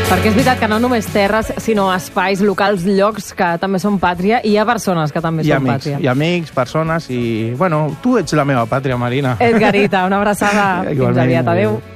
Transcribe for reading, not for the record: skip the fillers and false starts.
Perquè és veritat que no només terres, sinó espais, locals, llocs que també són pàtria, i hi ha persones que també són pàtria. Hi ha amics, persones, i, bueno, tu ets la meva pàtria, Marina. Edgarita, una abraçada. Fins aviat. Adéu.